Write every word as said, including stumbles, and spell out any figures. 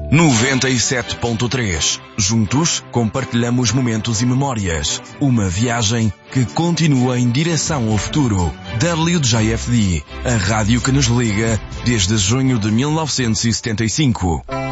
noventa e sete ponto três. Juntos compartilhamos momentos e memórias. Uma viagem que continua em direção ao futuro. W J F D, a rádio que nos liga desde junho de mil novecentos e setenta e cinco.